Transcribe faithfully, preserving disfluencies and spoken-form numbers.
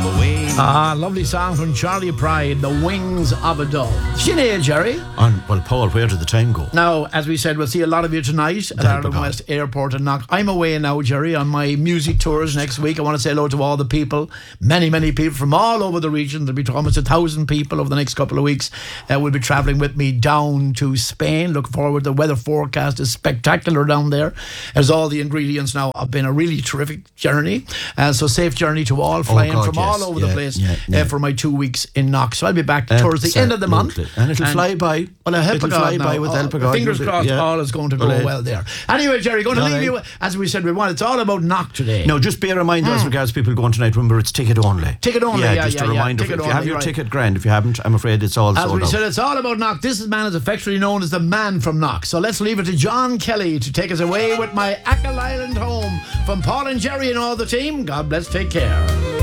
the wings. Ah, lovely song from Charlie Pride, The Wings of a Dove. Sinead, Jerry. And, well, Paul, where did the time go? Now, as we said, we'll see a lot of you tonight at Ireland West Airport in Knock. I'm away now, Jerry, on my music tours next week. I want to say hello to all the people, many, many people from all over the region. There'll be almost a thousand people over the next couple of weeks. Uh, will be travelling with me down to Spain. Looking forward. The weather forecast is spectacular down there. There's all the ingredients now. It's been a really terrific journey. Uh, so safe journey to all, flying oh God, from yes. all over yeah, the place yeah, yeah. Uh, for my two weeks in Knock. So I'll be back towards the end of the month. And it'll and, fly by. Well, I help it'll God fly now. by with oh, help of God. Fingers crossed, yeah. all is going to go well, well there. Anyway, Jerry, going to all leave right. you, as we said we want. It's all about Knock today. No, just bear in mind mm. as regards people going tonight, remember it's ticket only. Ticket only, yeah. yeah, just yeah, a reminder. yeah, If only, you have your right. ticket, grand. If you haven't, I'm afraid it's all as sold out. As we said, it's all about Knock. This man is affectionately known as the man from Knock. So let's leave it to John Kelly to take us away with my Achill Island home. From Paul and Jerry and all the team, God bless, take care.